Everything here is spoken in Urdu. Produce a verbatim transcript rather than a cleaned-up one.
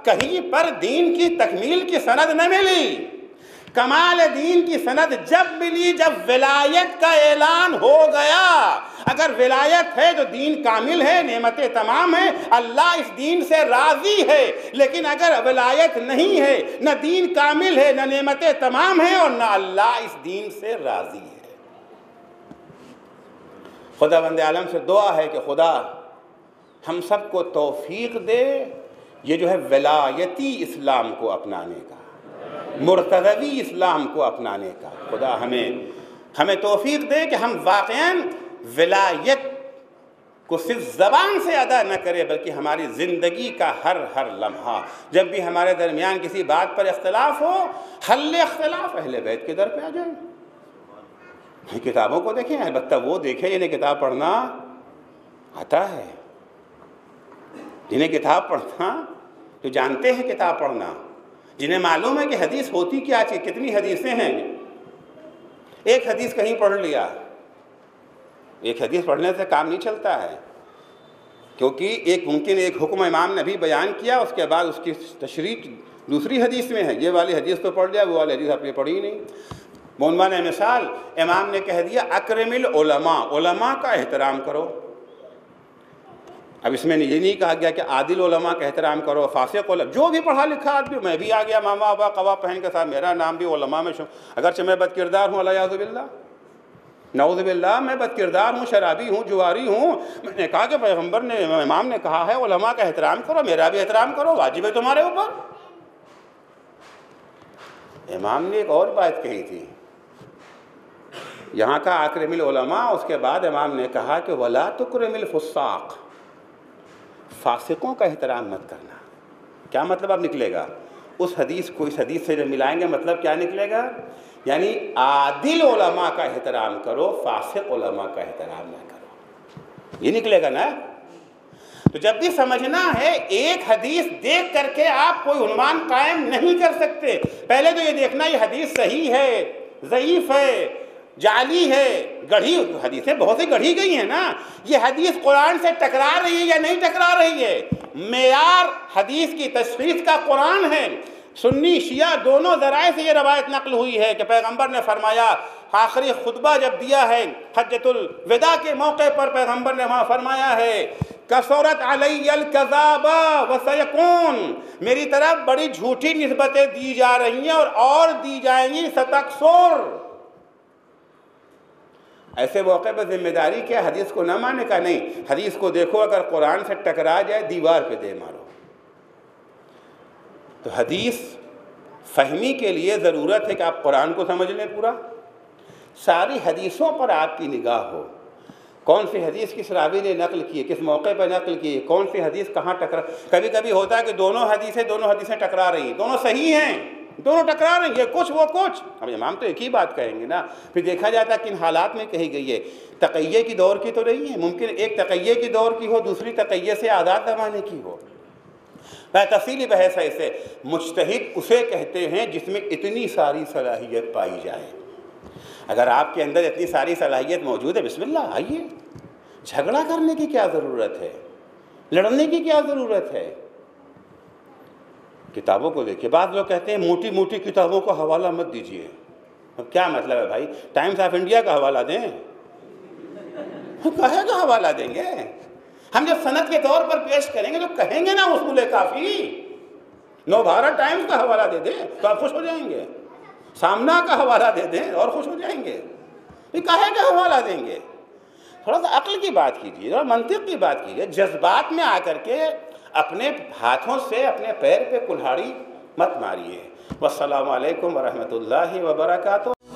کہیں پر دین کی تکمیل کی سند نہ ملی۔ کمال دین کی سند جب ملی جب ولایت کا اعلان ہو گیا۔ اگر ولایت ہے تو دین کامل ہے، نعمتیں تمام ہیں، اللہ اس دین سے راضی ہے۔ لیکن اگر ولایت نہیں ہے، نہ دین کامل ہے، نہ نعمتیں تمام ہیں، اور نہ اللہ اس دین سے راضی ہے۔ خدا بند عالم سے دعا ہے کہ خدا ہم سب کو توفیق دے یہ جو ہے ولایتی اسلام کو اپنانے کا، مرتضوی اسلام کو اپنانے کا۔ خدا ہمیں ہمیں توفیق دے کہ ہم واقعاً ولایت کو صرف زبان سے ادا نہ کرے، بلکہ ہماری زندگی کا ہر ہر لمحہ، جب بھی ہمارے درمیان کسی بات پر اختلاف ہو، حل اختلاف اہل بیت کے در پہ آ جائیں۔ کتابوں کو دیکھیں، البتہ وہ دیکھیں جنہیں کتاب پڑھنا آتا ہے، جنہیں کتاب پڑھنا جو جانتے ہیں کتاب پڑھنا، جنہیں معلوم ہے کہ حدیث ہوتی کیا چیز، کتنی حدیثیں ہیں۔ ایک حدیث کہیں پڑھ لیا، ایک حدیث پڑھنے سے کام نہیں چلتا ہے، کیونکہ ایک ممکن ایک حکم امام نے بھی بیان کیا، اس کے بعد اس کی تشریح دوسری حدیث میں ہے، یہ والی حدیث تو پڑھ لیا، وہ والی حدیث آپ نے پڑھی ہی نہیں۔ بعنوان مثال امام نے کہہ دیا اکرم العلماء، علماء کا احترام کرو۔ اب اس میں یہ نہیں کہا گیا کہ عادل علماء کا احترام کرو، فاسق علماء، جو بھی پڑھا لکھا آدمی، میں بھی آ گیا ماما ابا قوا پہن کے ساتھ، میرا نام بھی علماء میں شو، اگرچہ میں بد کردار ہوں، علیہ باللہ، نعوذ باللہ، میں بد کردار ہوں، شرابی ہوں، جواری ہوں، میں نے کہا کہ پیغمبر نے، امام نے کہا ہے علماء کا احترام کرو، میرا بھی احترام کرو، واجب ہے تمہارے اوپر۔ امام نے ایک اور بات کہی تھی، یہاں کا اکرم العلماء، اس کے بعد امام نے کہا کہ ولا تکرم الفساق، فاسقوں کا احترام مت کرنا۔ کیا مطلب اب نکلے گا؟ اس حدیث کو اس حدیث سے جب ملائیں گے مطلب کیا نکلے گا؟ یعنی عادل علماء کا احترام کرو، فاسق علماء کا احترام نہ کرو، یہ نکلے گا نا۔ تو جب بھی سمجھنا ہے، ایک حدیث دیکھ کر کے آپ کوئی عنوان قائم نہیں کر سکتے، پہلے تو یہ دیکھنا یہ حدیث صحیح ہے، ضعیف ہے، جعلی ہے، گڑھی، حدیثیں بہت سی گڑھی گئی ہیں نا، یہ حدیث قرآن سے ٹکرا رہی ہے یا نہیں ٹکرا رہی ہے۔ معیار حدیث کی تشخیص کا قرآن ہے۔ سنی شیعہ دونوں ذرائع سے یہ روایت نقل ہوئی ہے کہ پیغمبر نے فرمایا، آخری خطبہ جب دیا ہے حجۃ الوداع کے موقع پر، پیغمبر نے وہاں فرمایا ہے کثرت علی الکذاب وسیکون، میری طرف بڑی جھوٹی نسبتیں دی جا رہی ہیں اور اور دی جائیں گی، ستکثر۔ ایسے موقع پر ذمہ داری کیا؟ حدیث کو نہ مانے کا نہیں، حدیث کو دیکھو، اگر قرآن سے ٹکرا جائے دیوار پہ دے مارو۔ تو حدیث فہمی کے لیے ضرورت ہے کہ آپ قرآن کو سمجھ لیں پورا، ساری حدیثوں پر آپ کی نگاہ ہو، کون سی حدیث کس راوی نے نقل کی ہے، کس موقع پر نقل کی ہے، کون سی حدیث کہاں ٹکرا۔ کبھی کبھی ہوتا ہے کہ دونوں حدیثیں دونوں حدیثیں ٹکرا رہی ہیں، دونوں صحیح ہیں، دونوں ٹکرا رہے ہیں، یہ کچھ وہ کچھ، اب امام تو ایک ہی بات کہیں گے نا۔ پھر دیکھا جاتا ہے کن حالات میں کہی گئی ہے، تقیہ کی دور کی تو نہیں ہے، ممکن ایک تقیہ کی دور کی ہو، دوسری تقیہ سے آزاد زمانے کی ہو۔ تفصیلی بحث ہے اسے، مجتہد اسے کہتے ہیں جس میں اتنی ساری صلاحیت پائی جائے۔ اگر آپ کے اندر اتنی ساری صلاحیت موجود ہے، بسم اللہ آئیے، جھگڑا کرنے کی کیا ضرورت ہے، لڑنے کی کیا ضرورت ہے۔ کتابوں کو دیکھیں، بعض لوگ کہتے ہیں موٹی موٹی کتابوں کو حوالہ مت دیجیے۔ اب کیا مطلب ہے بھائی؟ ٹائمز آف انڈیا کا حوالہ دیں، کہے گا حوالہ دیں گے؟ ہم جب سند کے طور پر پیش کریں گے تو کہیں گے نا اصول کافی، نو بھارت ٹائمز کا حوالہ دے دیں تو آپ خوش ہو جائیں گے، سامنا کا حوالہ دے دیں اور خوش ہو جائیں گے، یہ کہے گا حوالہ دیں گے؟ تھوڑا سا عقل کی بات کیجیے، تھوڑا منطق کی بات کیجیے، جذبات میں آ کر کے اپنے ہاتھوں سے اپنے پیر پہ کلہاڑی مت ماریے۔ والسلام علیکم ورحمۃ اللہ وبرکاتہ۔